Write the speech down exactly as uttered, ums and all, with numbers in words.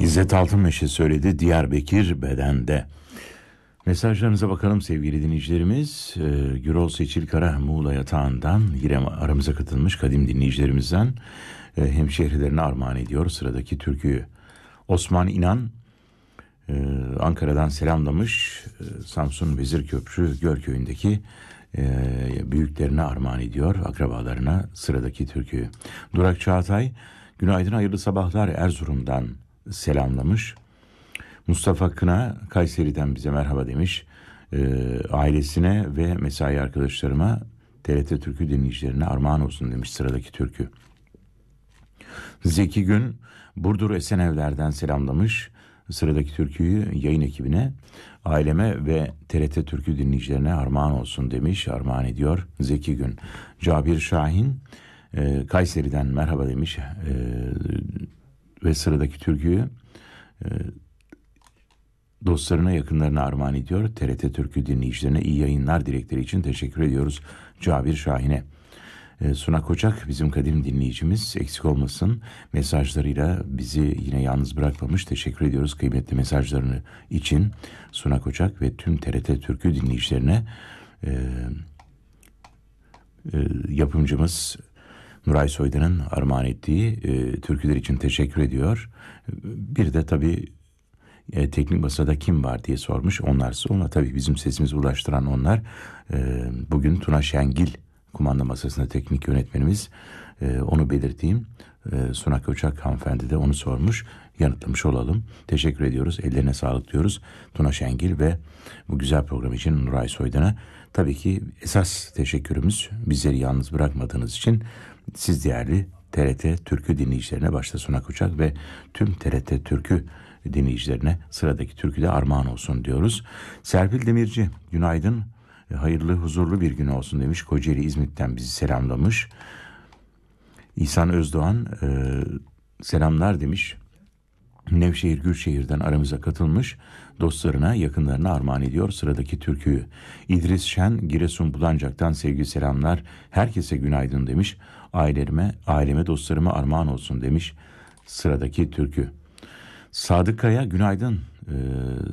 İzzet Altınmeşe söyledi, Diyarbakır bedende. Mesajlarınıza bakalım sevgili dinleyicilerimiz. Ee, Gürol Seçil Kara Muğla yatağından yine aramıza katılmış kadim dinleyicilerimizden e, hemşehrilerine armağan ediyor sıradaki türküyü. Osman İnan e, Ankara'dan selamlamış. E, Samsun Vezirköprü Gölköy'ündeki e, büyüklerine armağan ediyor, akrabalarına sıradaki türküyü. Durak Çağatay günaydın hayırlı sabahlar Erzurum'dan selamlamış. Mustafa Kına Kayseri'den bize merhaba demiş. Ee, ailesine ve mesai arkadaşlarıma T R T Türkü dinleyicilerine armağan olsun demiş sıradaki türkü. Zeki Gün Burdur Esenevler'den selamlamış. Sıradaki türküyü yayın ekibine, aileme ve T R T Türkü dinleyicilerine armağan olsun demiş. Armağan ediyor Zeki Gün. Cabir Şahin e, Kayseri'den merhaba demiş. E, ve sıradaki türküyü e, dostlarına, yakınlarına armağan ediyor. T R T Türkü dinleyicilerine iyi yayınlar dilekleri için teşekkür ediyoruz Cabir Şahin'e. Ee, Suna Koçak bizim kadim dinleyicimiz, eksik olmasın, mesajlarıyla bizi yine yalnız bırakmamış. Teşekkür ediyoruz kıymetli mesajlarını için Suna Koçak ve tüm T R T Türkü dinleyicilerine. E, e, yapımcımız Nuray Soydan'ın armağan ettiği e, türküler için teşekkür ediyor. Bir de tabii E, teknik masada kim var diye sormuş. Onlarsa ona tabii bizim sesimizi ulaştıran onlar. E, bugün Tuna Şengil kumanda masasında teknik yönetmenimiz. E, onu belirteyim. E, Suna Koçak hanımefendi de onu sormuş. Yanıtlamış olalım. Teşekkür ediyoruz. Ellerine sağlık diyoruz Tuna Şengil ve bu güzel program için Nuray Soydan'a. Tabii ki esas teşekkürümüz bizleri yalnız bırakmadığınız için siz değerli T R T Türkü dinleyicilerine, başta Suna Koçak ve tüm T R T Türkü dinleyicilerine sıradaki türküde armağan olsun diyoruz. Serpil Demirci günaydın, hayırlı huzurlu bir gün olsun demiş. Kocaeli İzmit'ten bizi selamlamış. İhsan Özdoğan e, selamlar demiş. Nevşehir Gülşehir'den aramıza katılmış, dostlarına, yakınlarına armağan ediyor sıradaki türküyü. İdris Şen Giresun Bulancak'tan sevgi selamlar, herkese günaydın demiş. Ailelerime, aileme, dostlarıma armağan olsun demiş sıradaki türkü. Sadık Kaya günaydın. Ee,